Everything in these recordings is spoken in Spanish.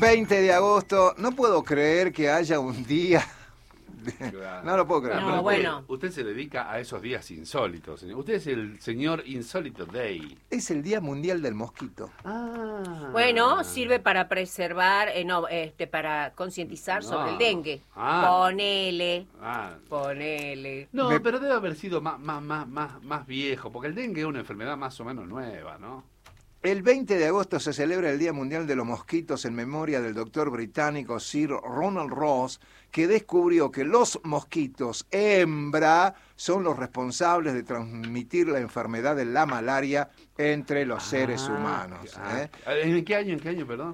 20 de agosto, no puedo creer que haya un día... Claro. No lo puedo creer. No, Pero bueno. usted se dedica a esos días insólitos, señor. Usted es el señor Insólito Day. Es el Día Mundial del Mosquito. Bueno, sirve para preservar, para concientizar sobre el dengue. Ponele. No, Me- pero debe haber sido más viejo, porque el dengue es una enfermedad más o menos nueva, ¿no? El 20 de agosto se celebra el Día Mundial de los Mosquitos en memoria del doctor británico Sir Ronald Ross, que descubrió que los mosquitos hembra son los responsables de transmitir la enfermedad de la malaria entre los seres humanos. ¿En qué año, perdón?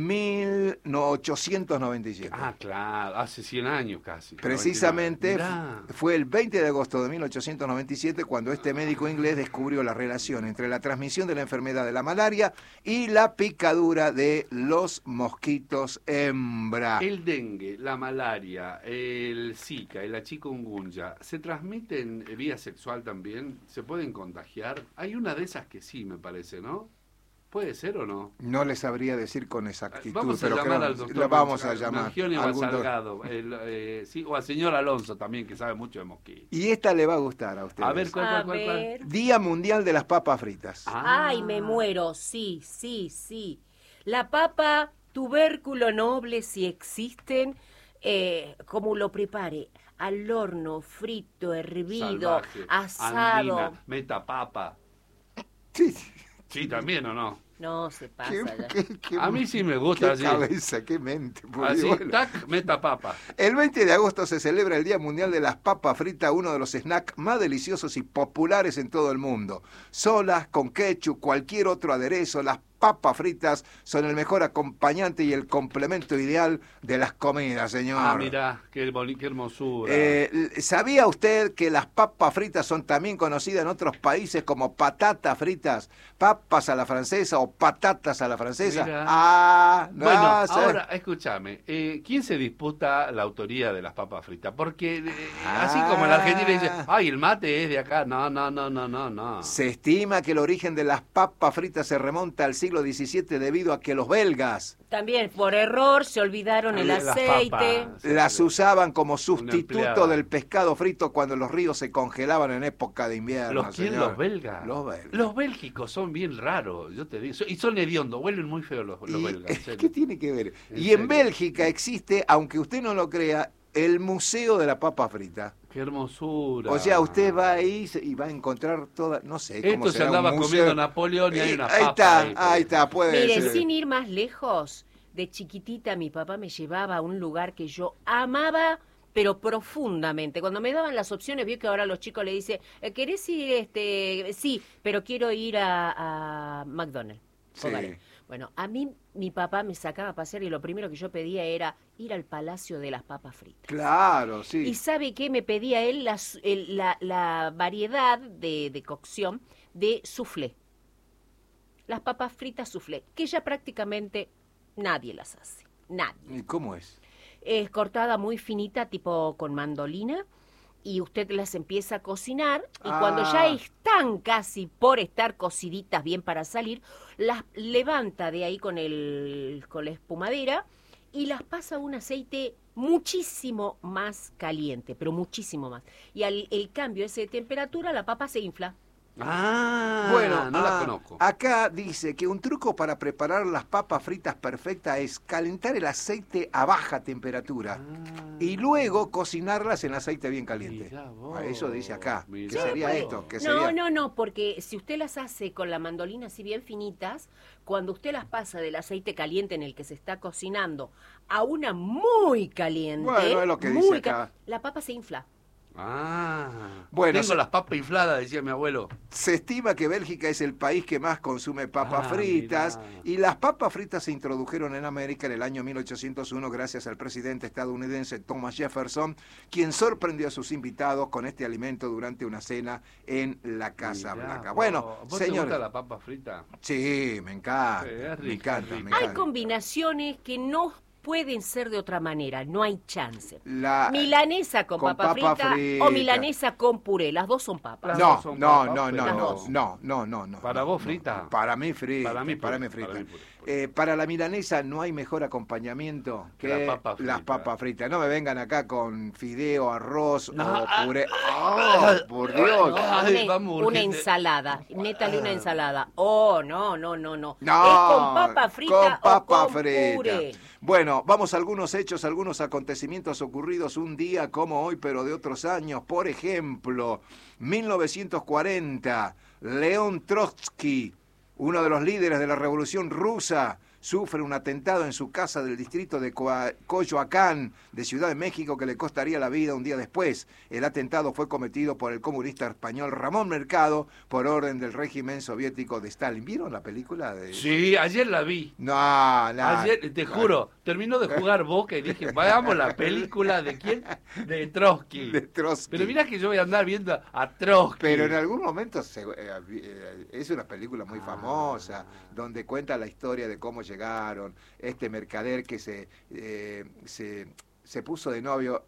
1897. Claro, hace 100 años casi. Precisamente 99. Mirá. fue el 20 de agosto de 1897 cuando este médico inglés descubrió la relación entre la transmisión de la enfermedad de la malaria y la picadura de los mosquitos hembra. El dengue, la malaria, el Zika y la chikungunya, ¿se transmiten vía sexual también? ¿Se pueden contagiar? Hay una de esas que sí, me parece, ¿no? ¿Puede ser o no? No les sabría decir con exactitud, Vamos a pero llamar creo- al doctor lo vamos a llamar. Mangionio Algún do- Salgado, sí, o al señor Alonso también, que sabe mucho de mosquitos. Y esta le va a gustar a ustedes. A ver, A ¿cuál? ver. Día Mundial de las Papas Fritas. Ay, me muero, sí. La papa, tubérculo noble, si existen, como lo prepare, al horno, frito, hervido, Salvaje, asado. andina, metapapa. Sí. Sí, también, ¿o no? No, se pasa Qué- ya. qué- A mí sí me gusta qué así. cabeza, qué mente. por Así, Dios. Bueno. tac, metapapa. El 20 de agosto se celebra el Día Mundial de las Papas Fritas, uno de los snacks más deliciosos y populares en todo el mundo. Solas, con ketchup, cualquier otro aderezo, las papas fritas son el mejor acompañante y el complemento ideal de las comidas, señor. Mirá, qué hermosura. ¿Sabía usted que las papas fritas son también conocidas en otros países como patatas fritas, papas a la francesa o patatas a la francesa? Mirá. No Bueno, sé. ahora, escúchame, ¿quién se disputa la autoría de las papas fritas? Porque así como en la Argentina dice, ay, el mate es de acá. No. Se estima que el origen de las papas fritas se remonta al siglo XVII debido a que los belgas También por error se olvidaron el Las aceite. papas. las usaban como empleada. sustituto del pescado frito cuando los ríos se congelaban en época de invierno. ¿Los quién? señor. ¿Los belgas? Los belgas. Los bélgicos son bien raros, yo te digo. Y son hediondos, huelen muy feo los Y- belgas. en serio. ¿Qué tiene que ver? ¿En Y serio? en Bélgica existe, aunque usted no lo crea, el Museo de la Papa Frita. Qué hermosura. O sea, usted va ahí y va a encontrar toda, no sé cómo Esto se será un andaba museo. comiendo Napoleón y hay una Ahí papa. ahí está, puede Mire, ser. sin ir más lejos, de chiquitita mi papá me llevaba a un lugar que yo amaba, pero profundamente. Cuando me daban las opciones, vio que ahora los chicos le dicen, ¿querés ir? Sí, pero quiero ir a McDonald's. Sí. Póngale. Bueno, a mí mi papá me sacaba a pasear y lo primero que yo pedía era ir al Palacio de las Papas Fritas. Claro, ¿Y sí. sabe qué? Me pedía él la variedad de cocción de soufflé. Las papas fritas soufflé, que ya prácticamente nadie las hace. Nadie. ¿Y cómo es? Es cortada muy finita, tipo con mandolina, y usted las empieza a cocinar, y cuando ya están casi por estar cociditas bien para salir, las levanta de ahí con la espumadera y las pasa a un aceite muchísimo más caliente, pero muchísimo más. Y al el cambio ese de temperatura, la papa se infla. Bueno, no la conozco. Acá dice que un truco para preparar las papas fritas perfectas es calentar el aceite a baja temperatura y luego cocinarlas en aceite bien caliente. Mirá vos, Eso dice acá. mirá ¿Qué sería vos. esto? ¿Qué No, sería? no, porque si usted las hace con la mandolina así bien finitas, cuando usted las pasa del aceite caliente en el que se está cocinando a una muy caliente, Bueno, es lo que muy dice acá. la papa se infla. Bueno, tengo las papas infladas, decía mi abuelo. Se estima que Bélgica es el país que más consume papas fritas mirá. y las papas fritas se introdujeron en América en el año 1801 gracias al presidente estadounidense Thomas Jefferson, quien sorprendió a sus invitados con este alimento durante una cena en la Casa Mirá Blanca. vos. Bueno, ¿Vos te señor. gusta la papa frita? Sí, me encanta. Sí, es me rica, encanta, rica. me Hay encanta. combinaciones que no pueden ser de otra manera, no hay chance. La- Milanesa con papa frita o milanesa con puré, las dos son papas. Las No, dos son no, papas, no, pero- no, no, no, no, no, no. ¿Para no, vos no. frita? Para mí frita. Para mí Para mí puré, frita. para mí puré. Para la milanesa no hay mejor acompañamiento que las papas fritas. No me vengan acá con fideo, arroz o puré. ¡Oh, por Dios! Una ensalada. Métale una ensalada. Oh, no. No, es con papa frita o con puré. Bueno, vamos a algunos hechos, algunos acontecimientos ocurridos un día como hoy, pero de otros años. Por ejemplo, 1940, León Trotsky, uno de los líderes de la Revolución Rusa, sufre un atentado en su casa del distrito de Coyoacán, de Ciudad de México, que le costaría la vida un día después. El atentado fue cometido por el comunista español Ramón Mercado por orden del régimen soviético de Stalin. ¿Vieron la película? Sí, ayer la vi. No. Ayer, te juro, terminó de jugar Boca y dije, veamos la película de quién, de Trotsky. Pero mirá que yo voy a andar viendo a Trotsky. Pero en algún momento es una película muy famosa, donde cuenta la historia de cómo llegaron este mercader que se puso de novio,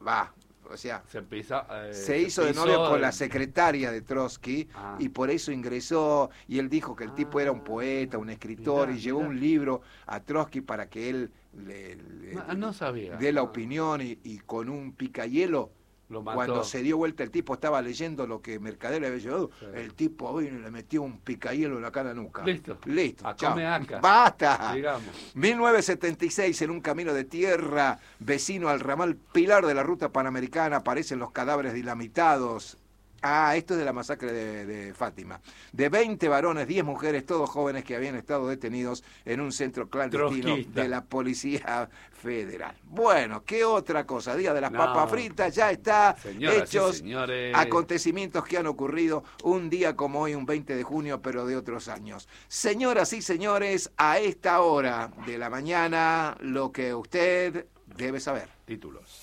se hizo de novio con la secretaria de Trotsky y por eso ingresó, y él dijo que el tipo era un poeta, un escritor, y llevó un libro a Trotsky para que él no sabía. Dé la opinión y con un picayelo. Cuando se dio vuelta el tipo estaba leyendo lo que Mercader le había llevado, el tipo vino y le metió un picayelo en la cara nuca. Listo. Chao. Acá. ¡Basta! Digamos. 1976, en un camino de tierra vecino al ramal Pilar de la ruta panamericana, aparecen los cadáveres dinamitados. Esto es de la masacre de Fátima. De 20 varones, 10 mujeres, todos jóvenes que habían estado detenidos en un centro clandestino de la Policía Federal. Bueno, ¿qué otra cosa? Día de las papas fritas, ya está. Señoras hechos, y señores. Acontecimientos que han ocurrido un día como hoy, un 20 de junio, pero de otros años. Señoras y señores, a esta hora de la mañana, lo que usted debe saber. Títulos.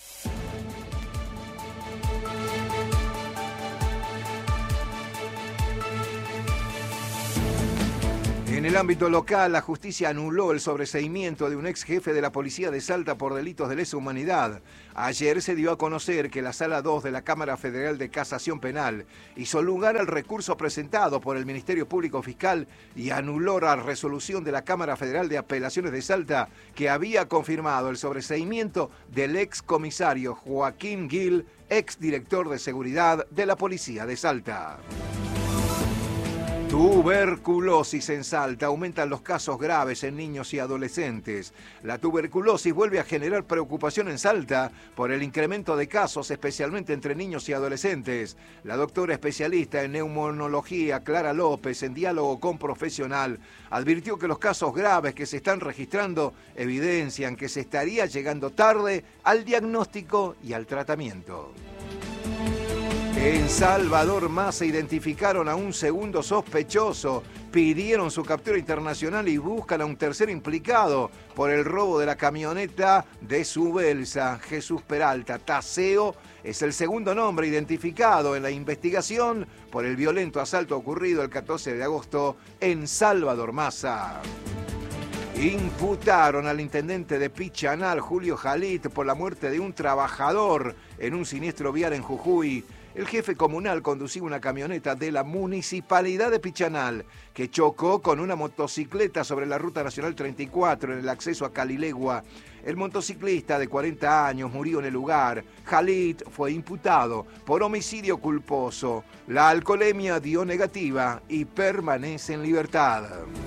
En el ámbito local, la justicia anuló el sobreseimiento de un ex jefe de la policía de Salta por delitos de lesa humanidad. Ayer se dio a conocer que la Sala 2 de la Cámara Federal de Casación Penal hizo lugar al recurso presentado por el Ministerio Público Fiscal y anuló la resolución de la Cámara Federal de Apelaciones de Salta que había confirmado el sobreseimiento del ex comisario Joaquín Gil, ex director de seguridad de la Policía de Salta. Tuberculosis en Salta. Aumentan los casos graves en niños y adolescentes. La tuberculosis vuelve a generar preocupación en Salta por el incremento de casos, especialmente entre niños y adolescentes. La doctora especialista en neumonología, Clara López, en diálogo con Profesional, advirtió que los casos graves que se están registrando evidencian que se estaría llegando tarde al diagnóstico y al tratamiento. En Salvador Massa identificaron a un segundo sospechoso, pidieron su captura internacional y buscan a un tercer implicado por el robo de la camioneta de Subelsa. Jesús Peralta Taseo es el segundo nombre identificado en la investigación por el violento asalto ocurrido el 14 de agosto en Salvador Massa. Imputaron al intendente de Pichanal, Julio Jalit, por la muerte de un trabajador en un siniestro vial en Jujuy. El jefe comunal conducía una camioneta de la municipalidad de Pichanal que chocó con una motocicleta sobre la Ruta Nacional 34 en el acceso a Calilegua. El motociclista de 40 años murió en el lugar. Jalit fue imputado por homicidio culposo. La alcoholemia dio negativa y permanece en libertad.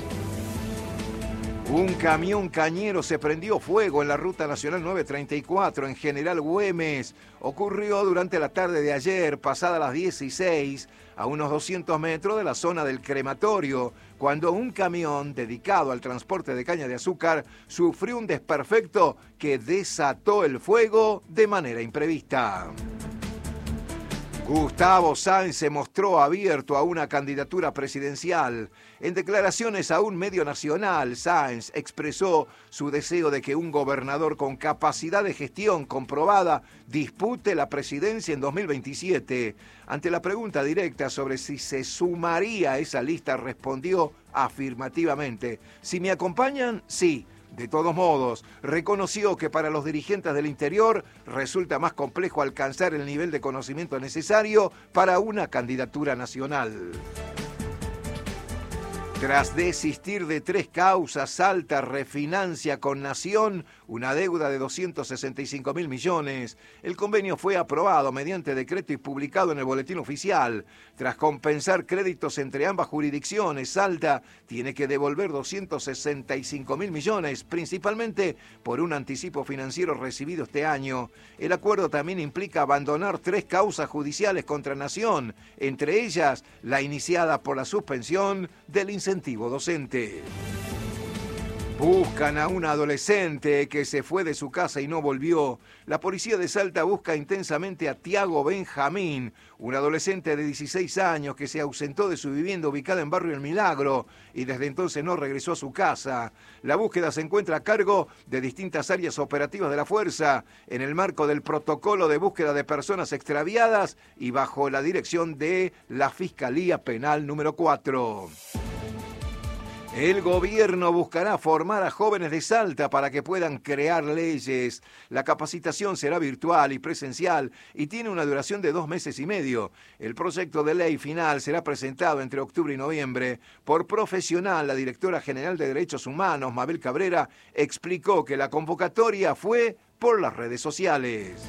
Un camión cañero se prendió fuego en la Ruta Nacional 934 en General Güemes. Ocurrió durante la tarde de ayer, pasada las 16, a unos 200 metros de la zona del crematorio, cuando un camión dedicado al transporte de caña de azúcar sufrió un desperfecto que desató el fuego de manera imprevista. Gustavo Sáenz se mostró abierto a una candidatura presidencial. En declaraciones a un medio nacional, Sáenz expresó su deseo de que un gobernador con capacidad de gestión comprobada dispute la presidencia en 2027. Ante la pregunta directa sobre si se sumaría a esa lista, respondió afirmativamente. Si me acompañan, sí. De todos modos, reconoció que para los dirigentes del interior resulta más complejo alcanzar el nivel de conocimiento necesario para una candidatura nacional. Tras desistir de 3 causas, Salta refinancia con Nación una deuda de 265.000 millones. El convenio fue aprobado mediante decreto y publicado en el Boletín Oficial. Tras compensar créditos entre ambas jurisdicciones, Salta tiene que devolver 265.000 millones, principalmente por un anticipo financiero recibido este año. El acuerdo también implica abandonar 3 causas judiciales contra Nación, entre ellas la iniciada por la suspensión del incentivo docente. Buscan a un adolescente que se fue de su casa y no volvió. La policía de Salta busca intensamente a Tiago Benjamín, un adolescente de 16 años que se ausentó de su vivienda ubicada en Barrio El Milagro y desde entonces no regresó a su casa. La búsqueda se encuentra a cargo de distintas áreas operativas de la fuerza en el marco del protocolo de búsqueda de personas extraviadas y bajo la dirección de la Fiscalía Penal número 4. El gobierno buscará formar a jóvenes de Salta para que puedan crear leyes. La capacitación será virtual y presencial y tiene una duración de 2 meses y medio. El proyecto de ley final será presentado entre octubre y noviembre. Por Profesional, la directora general de Derechos Humanos, Mabel Cabrera, explicó que la convocatoria fue por las redes sociales.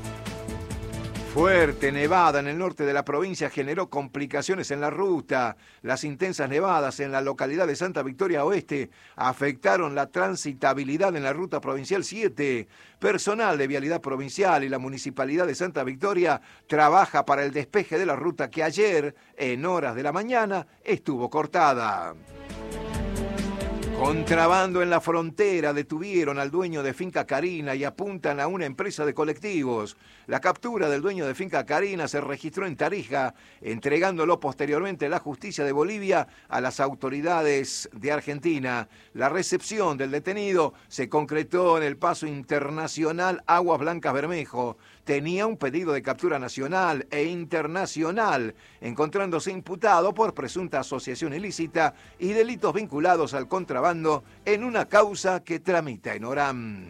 Fuerte nevada en el norte de la provincia generó complicaciones en la ruta. Las intensas nevadas en la localidad de Santa Victoria Oeste afectaron la transitabilidad en la ruta provincial 7. Personal de Vialidad Provincial y la Municipalidad de Santa Victoria trabaja para el despeje de la ruta que ayer, en horas de la mañana, estuvo cortada. Contrabando en la frontera, detuvieron al dueño de Finca Carina y apuntan a una empresa de colectivos. La captura del dueño de Finca Carina se registró en Tarija, entregándolo posteriormente la justicia de Bolivia a las autoridades de Argentina. La recepción del detenido se concretó en el paso internacional Aguas Blancas Bermejo. Tenía un pedido de captura nacional e internacional, encontrándose imputado por presunta asociación ilícita y delitos vinculados al contrabando en una causa que tramita en Orán.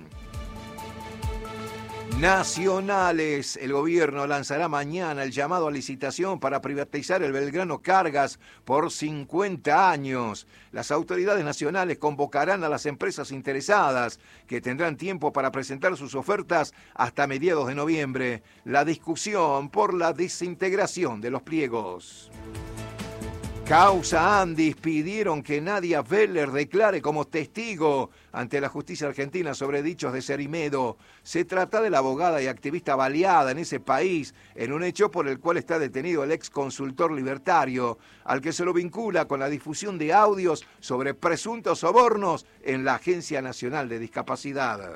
Nacionales. El gobierno lanzará mañana el llamado a licitación para privatizar el Belgrano Cargas por 50 años. Las autoridades nacionales convocarán a las empresas interesadas, que tendrán tiempo para presentar sus ofertas hasta mediados de noviembre. La discusión por la desintegración de los pliegos. Causa Andis pidieron que Nadia Veller declare como testigo ante la justicia argentina sobre dichos de Cerimedo. Se trata de la abogada y activista baleada en ese país en un hecho por el cual está detenido el ex consultor libertario, al que se lo vincula con la difusión de audios sobre presuntos sobornos en la Agencia Nacional de Discapacidad.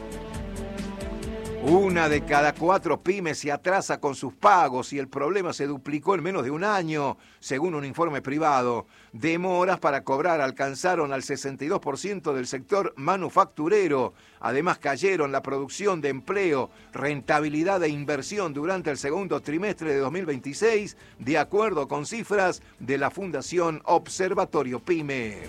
1 de cada 4 pymes se atrasa con sus pagos y el problema se duplicó en menos de un año, según un informe privado. Demoras para cobrar alcanzaron al 62% del sector manufacturero. Además cayeron la producción de empleo, rentabilidad e inversión durante el segundo trimestre de 2026, de acuerdo con cifras de la Fundación Observatorio Pyme.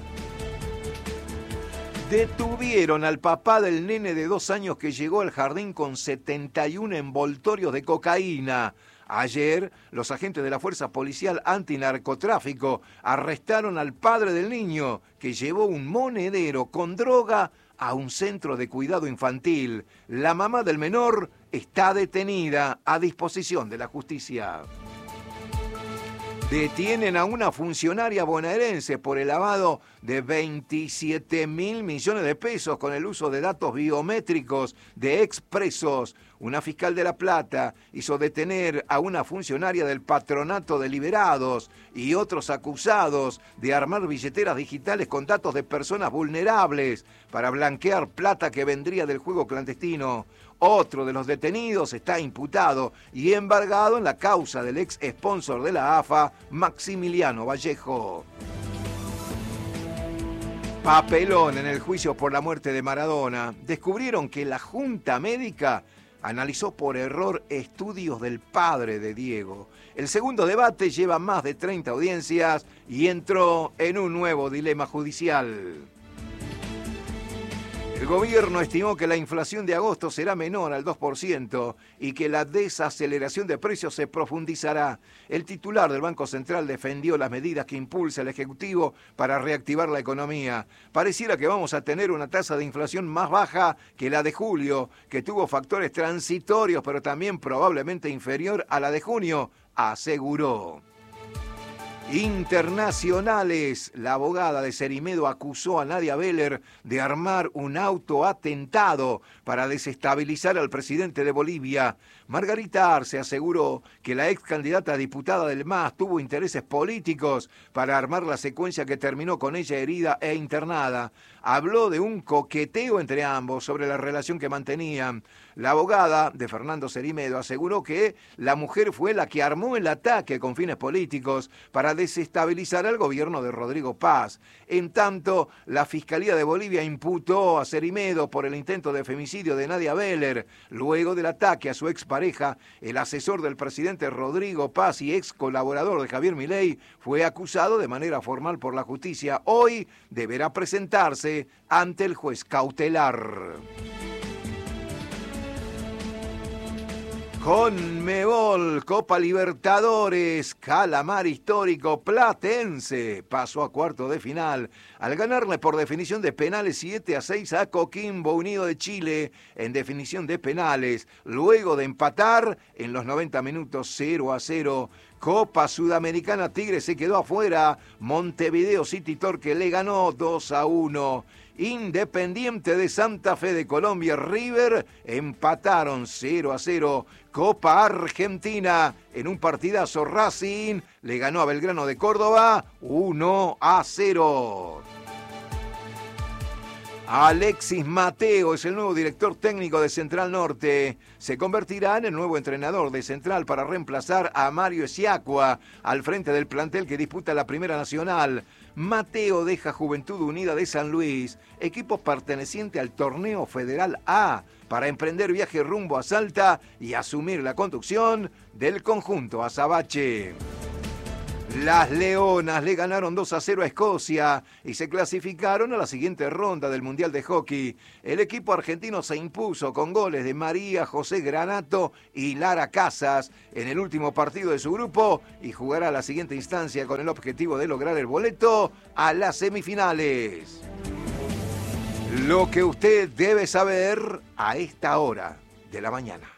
Detuvieron al papá del nene de 2 años que llegó al jardín con 71 envoltorios de cocaína. Ayer, los agentes de la Fuerza Policial Antinarcotráfico arrestaron al padre del niño, que llevó un monedero con droga a un centro de cuidado infantil. La mamá del menor está detenida a disposición de la justicia. Detienen a una funcionaria bonaerense por el lavado de 27.000 millones de pesos con el uso de datos biométricos de expresos. Una fiscal de La Plata hizo detener a una funcionaria del Patronato de Liberados y otros acusados de armar billeteras digitales con datos de personas vulnerables para blanquear plata que vendría del juego clandestino. Otro de los detenidos está imputado y embargado en la causa del ex sponsor de la AFA, Maximiliano Vallejo. Papelón en el juicio por la muerte de Maradona. Descubrieron que la Junta Médica analizó por error estudios del padre de Diego. El segundo debate lleva más de 30 audiencias y entró en un nuevo dilema judicial. El gobierno estimó que la inflación de agosto será menor al 2% y que la desaceleración de precios se profundizará. El titular del Banco Central defendió las medidas que impulsa el Ejecutivo para reactivar la economía. Pareciera que vamos a tener una tasa de inflación más baja que la de julio, que tuvo factores transitorios, pero también probablemente inferior a la de junio, aseguró. Internacionales. La abogada de Cerimedo acusó a Nadia Beller de armar un autoatentado para desestabilizar al presidente de Bolivia. Margarita Arce aseguró que la ex candidata a diputada del MAS tuvo intereses políticos para armar la secuencia que terminó con ella herida e internada. Habló de un coqueteo entre ambos sobre la relación que mantenían. La abogada de Fernando Cerimedo aseguró que la mujer fue la que armó el ataque con fines políticos para desestabilizar al gobierno de Rodrigo Paz. En tanto, la Fiscalía de Bolivia imputó a Cerimedo por el intento de femicidio de Nadia Beller. Luego del ataque a su expareja, el asesor del presidente Rodrigo Paz y ex colaborador de Javier Milei fue acusado de manera formal por la justicia. Hoy deberá presentarse ante el juez cautelar. Conmebol, Copa Libertadores, calamar histórico platense, pasó a cuarto de final al ganarle por definición de penales 7-6 a Coquimbo Unido de Chile en definición de penales, luego de empatar en los 90 minutos 0-0. Copa Sudamericana, Tigre se quedó afuera, Montevideo City Torque le ganó 2-1. Independiente de Santa Fe de Colombia, River empataron 0-0. Copa Argentina, en un partidazo Racing le ganó a Belgrano de Córdoba 1-0. Alexis Mateo es el nuevo director técnico de Central Norte. Se convertirá en el nuevo entrenador de Central para reemplazar a Mario Esiacua al frente del plantel que disputa la Primera Nacional. Mateo deja Juventud Unida de San Luis, equipo perteneciente al Torneo Federal A, para emprender viaje rumbo a Salta y asumir la conducción del conjunto azabache. Las Leonas le ganaron 2-0 a Escocia y se clasificaron a la siguiente ronda del Mundial de Hockey. El equipo argentino se impuso con goles de María José Granato y Lara Casas en el último partido de su grupo y jugará la siguiente instancia con el objetivo de lograr el boleto a las semifinales. Lo que usted debe saber a esta hora de la mañana.